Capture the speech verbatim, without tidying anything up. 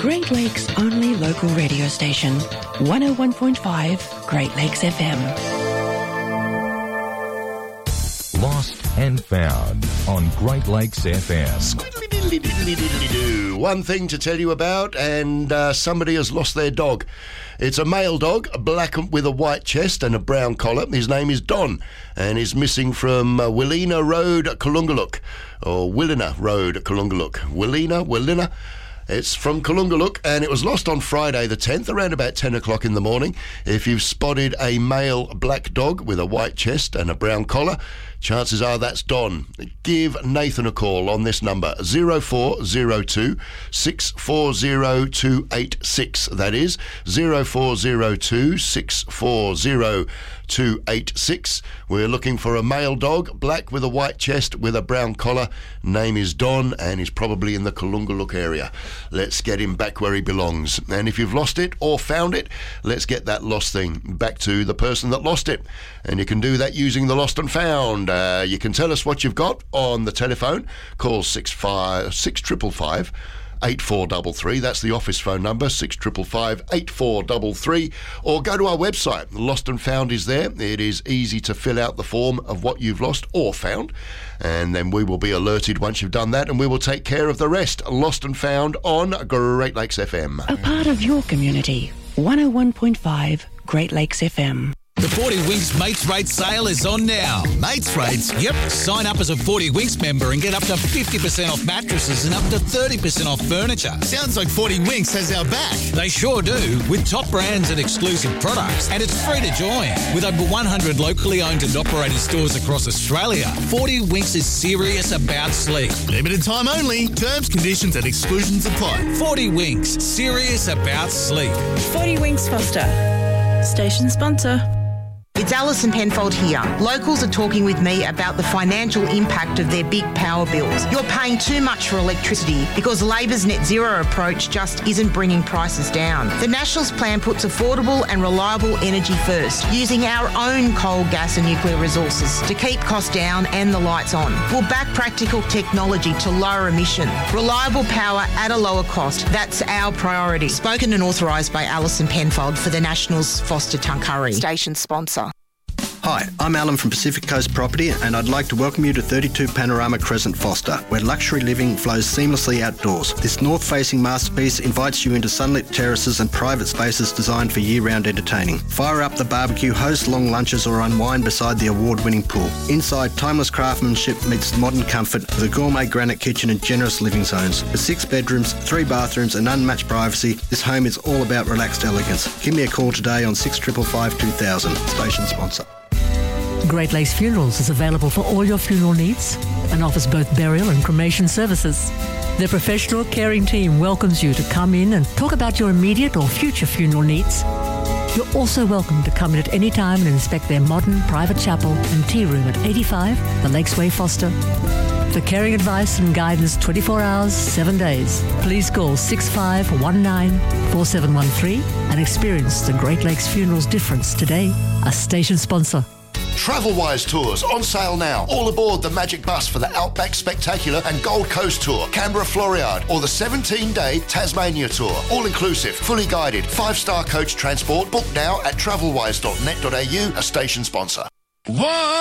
Great Lakes' only local radio station, one oh one point five Great Lakes F M. Lost and Found on Great Lakes F M. One thing to tell you about, and uh, somebody has lost their dog. It's a male dog, black with a white chest and a brown collar. His name is Don, and he's missing from uh, Willina Road, Kalungaluk, or Willina Road, Kalungaluk. Willina, Willina. It's from Kalungaluk, and it was lost on Friday the tenth, around about ten o'clock in the morning. If you've spotted a male black dog with a white chest and a brown collar, chances are that's Don. Give Nathan a call on this number, zero four zero two, six four zero, two eight six. That is zero four zero two, six four zero, two eight six. We're looking for a male dog, black with a white chest with a brown collar. Name is Don, and he's probably in the Kalungaluk area. Let's get him back where he belongs. And if you've lost it or found it, let's get that lost thing back to the person that lost it. And you can do that using the Lost and Found. Uh, you can tell us what you've got on the telephone. Call six five six triple five. eight four three three. That's the office phone number, six five five, eight four three three. Or go to our website. Lost and Found is there. It is easy to fill out the form of what you've lost or found. And then we will be alerted once you've done that, and we will take care of the rest. Lost and Found on Great Lakes F M. A part of your community, one oh one point five Great Lakes F M. The forty Winks Mates Rates sale is on now. Mates Rates? Yep. Sign up as a forty Winks member and get up to fifty percent off mattresses and up to thirty percent off furniture. Sounds like forty Winks has our back. They sure do, with top brands and exclusive products. And it's free to join. With over one hundred locally owned and operated stores across Australia, forty Winks is serious about sleep. Limited time only. Terms, conditions and exclusions apply. forty Winks. Serious about sleep. forty Winks Foster. Station sponsor. It's Alison Penfold here. Locals are talking with me about the financial impact of their big power bills. You're paying too much for electricity because Labor's net zero approach just isn't bringing prices down. The Nationals plan puts affordable and reliable energy first, using our own coal, gas and nuclear resources to keep costs down and the lights on. We'll back practical technology to lower emission. Reliable power at a lower cost. That's our priority. Spoken and authorised by Alison Penfold for the Nationals, Foster Tuncurry. Station sponsor. Hi, I'm Alan from Pacific Coast Property, and I'd like to welcome you to thirty-two Panorama Crescent Foster, where luxury living flows seamlessly outdoors. This north-facing masterpiece invites you into sunlit terraces and private spaces designed for year-round entertaining. Fire up the barbecue, host long lunches, or unwind beside the award-winning pool. Inside, timeless craftsmanship meets modern comfort with a gourmet granite kitchen and generous living zones. With six bedrooms, three bathrooms, and unmatched privacy, this home is all about relaxed elegance. Give me a call today on six five five, two thousand. Station sponsor. Great Lakes Funerals is available for all your funeral needs and offers both burial and cremation services. Their professional caring team welcomes you to come in and talk about your immediate or future funeral needs. You're also welcome to come in at any time and inspect their modern private chapel and tea room at eighty-five The Lakes Way, Foster. For caring advice and guidance twenty-four hours, seven days, please call six five one nine, four seven one three and experience the Great Lakes Funerals difference today. A station sponsor. Travelwise Tours on sale now. All aboard the Magic Bus for the Outback Spectacular and Gold Coast Tour, Canberra Floriade, or the seventeen-day Tasmania Tour. All inclusive, fully guided, five-star coach transport. Book now at travelwise dot net dot a u, a station sponsor. One.